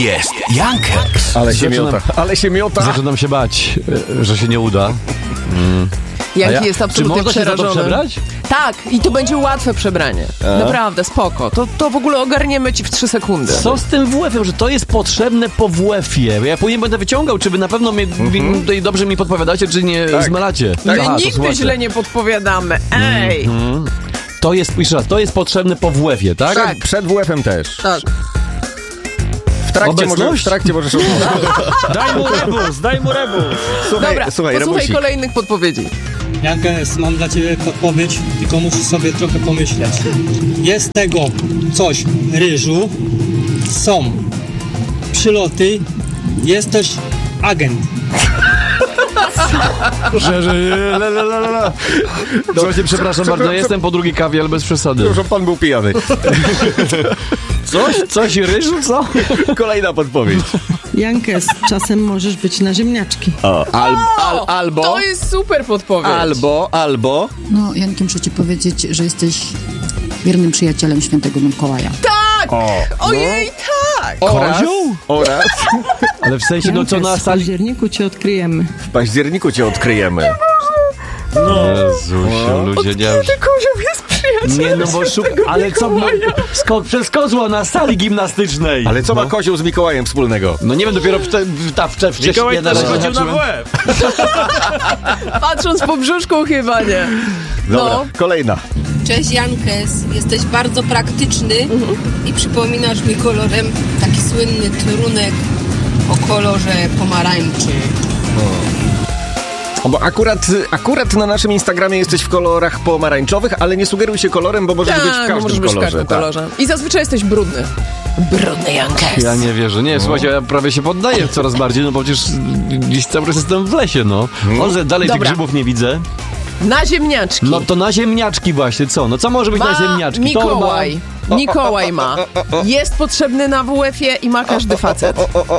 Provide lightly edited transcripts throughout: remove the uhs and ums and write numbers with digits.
jest Jankeks. Ale się miota. Zaczynam się bać, że się nie uda. Janki jest absolutnie Czy można przerażony. się za to przebrać? Tak, i to będzie łatwe przebranie. Naprawdę, spoko. To w ogóle ogarniemy ci w 3 sekundy. Co z tym WF-em, że to jest potrzebne po WF-ie? Ja później będę wyciągał, czy wy na pewno tutaj dobrze mi podpowiadacie, czy nie zmylacie? My Aha, to nigdy słuchajcie. źle nie podpowiadamy. Ej! To jest, jeszcze raz, to jest potrzebne po WF-ie, tak? Tak. Przed WF-em też. Tak. W trakcie możesz Daj mu rebus! Dobra, posłuchaj rebusik. kolejnych podpowiedzi. Jankes, mam dla ciebie podpowiedź, tylko musisz sobie trochę pomyśleć. Jest tego coś ryżu, są przyloty, jest też agent. Słuchajcie, przepraszam bardzo, jestem po drugiej kawie, ale bez przesady. Że pan był pijany. Coś ryżu, co? Kolejna podpowiedź. Jankes, czasem możesz być na ziemniaczki. Albo... To jest super podpowiedź. Albo... No, Jankiem, muszę ci powiedzieć, że jesteś wiernym przyjacielem świętego Mikołaja. Tak! Ojej, tak! Oraz Ale w sensie, no co na Jankes, w sali... październiku cię odkryjemy. w październiku cię odkryjemy. Jezusiu, ludzie, nie już... Ty kozioł jest przyjacielem Nie, no bo ale co, no, przez kozła na sali gimnastycznej. Ale co ma kozioł z Mikołajem wspólnego? No nie wiem, dopiero wcześniej... Mikołaj też chodził na WF. Patrząc po brzuszku chyba nie. Dobra, kolejna. Cześć Jankes, jesteś bardzo praktyczny i przypominasz mi kolorem taki słynny trunek o kolorze pomarańczy. Bo akurat na naszym Instagramie jesteś w kolorach pomarańczowych, ale nie sugeruj się kolorem, bo możesz być w każdym możesz być w kolorze. każdym tak. kolorze. I zazwyczaj jesteś brudny. Brudny Jankes. Ja nie wierzę. Nie, słuchajcie, ja prawie się poddaję coraz bardziej, no bo przecież gdzieś cały czas jestem w lesie, no. Może dalej tych Dobra. grzybów nie widzę. Na ziemniaczki. No to na ziemniaczki właśnie, co? No co może być na ziemniaczki? Mikołaj. Mikołaj ma. Jest potrzebny na WF-ie i ma każdy facet.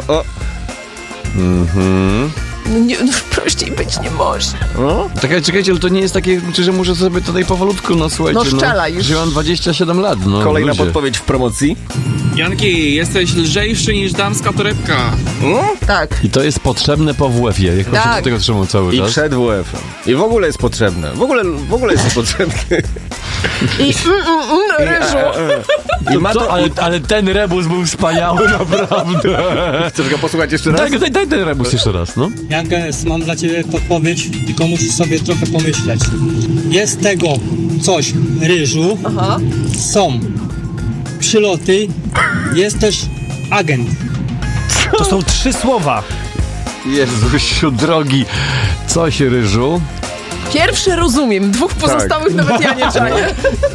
No, prościej być nie może. Czekajcie, ale to nie jest takie, że muszę sobie tutaj powolutku, no słuchajcie. No szczela już. Że mam 27 lat, no. Kolejna ludzie. podpowiedź w promocji. Janki, jesteś lżejszy niż damska torebka. Tak. I to jest potrzebne po WF-ie. Jak Tak. się do tego trzymał cały I czas. przed WF-em. I w ogóle jest potrzebne. W ogóle jest potrzebne. I ryżu. I ma to... Ale ten rebus był wspaniały, naprawdę. Chcesz go posłuchać jeszcze raz? Daj ten rebus jeszcze raz, no. Jankes, mam dla ciebie podpowiedź, tylko musisz sobie trochę pomyśleć. Jest tego coś ryżu, są przyloty, jest też agent. To są 3 słowa. Jezusiu drogi. Coś ryżu. Pierwszy rozumiem, 2 pozostałych nawet ja nie czaję.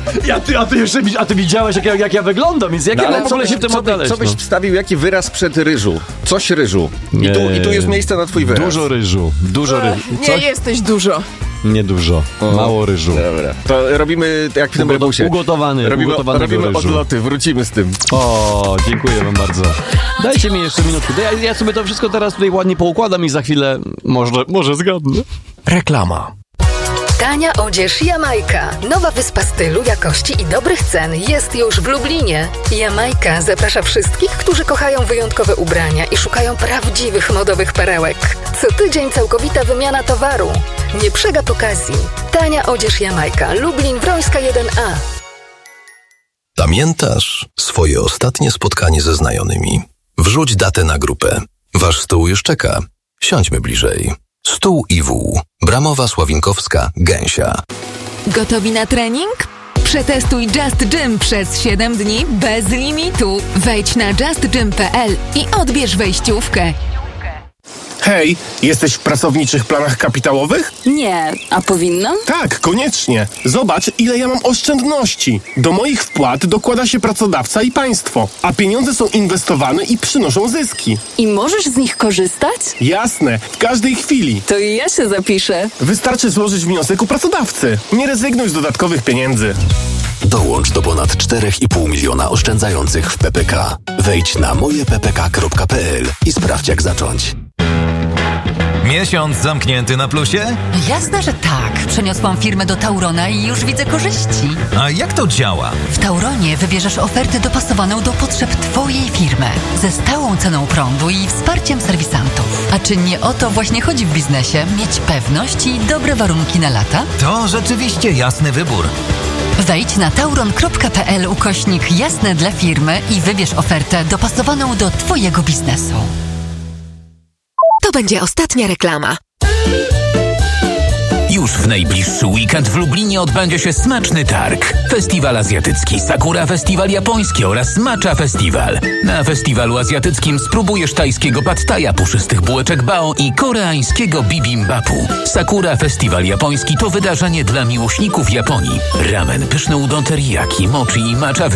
A ty widziałeś, jak ja wyglądam, więc jak No, ja ale w ogóle się w tym odnaleźć? co byś wstawił, jaki wyraz przed ryżu? Coś ryżu. I tu jest miejsce na twój wyraz. Dużo ryżu. Nie jesteś dużo. Nie dużo. Mało ryżu. Dobra. To robimy jak w tym rebusie. Ugotowanego Robimy ryżu. odloty, wrócimy z tym. O, dziękuję wam bardzo. Dajcie mi jeszcze minutkę. Ja sobie to wszystko teraz tutaj ładnie poukładam i za chwilę może zgadnę. Reklama. Tania odzież Jamajka. Nowa wyspa stylu, jakości i dobrych cen jest już w Lublinie. Jamajka zaprasza wszystkich, którzy kochają wyjątkowe ubrania i szukają prawdziwych modowych perełek. Co tydzień całkowita wymiana towaru. Nie przegap okazji. Tania odzież Jamajka. Lublin, Wrońska 1A. Pamiętasz swoje ostatnie spotkanie ze znajomymi? Wrzuć datę na grupę. Wasz stół już czeka. Siądźmy bliżej. Stół IW. Bramowa, Sławinkowska, Gęsia. Gotowi na trening? Przetestuj Just Gym przez 7 dni bez limitu. Wejdź na justgym.pl i odbierz wejściówkę. Hej, jesteś w pracowniczych planach kapitałowych? Nie, a powinnam? Tak, koniecznie. Zobacz, ile ja mam oszczędności. Do moich wpłat dokłada się pracodawca i państwo, a pieniądze są inwestowane i przynoszą zyski. I możesz z nich korzystać? Jasne, w każdej chwili. To i ja się zapiszę. Wystarczy złożyć wniosek u pracodawcy. Nie rezygnuj z dodatkowych pieniędzy. Dołącz do ponad 4,5 miliona oszczędzających w PPK. Wejdź na mojeppk.pl i sprawdź, jak zacząć. Miesiąc zamknięty na plusie? Jasne, że tak. Przeniosłam firmę do Taurona i już widzę korzyści. A jak to działa? W Tauronie wybierzesz ofertę dopasowaną do potrzeb Twojej firmy, ze stałą ceną prądu i wsparciem serwisantów. A czy nie o to właśnie chodzi w biznesie? Mieć pewność i dobre warunki na lata? To rzeczywiście jasny wybór. Wejdź na tauron.pl/jasne dla firmy i wybierz ofertę dopasowaną do Twojego biznesu. To będzie ostatnia reklama. Już w najbliższy weekend w Lublinie odbędzie się smaczny targ. Festiwal azjatycki, Sakura Festiwal japoński oraz Matcha Festiwal. Na festiwalu azjatyckim spróbujesz tajskiego pad thaja, puszystych bułeczek bao i koreańskiego bibimbapu. Sakura Festiwal japoński to wydarzenie dla miłośników Japonii. Ramen, pyszny udon teriyaki, mochi i matcha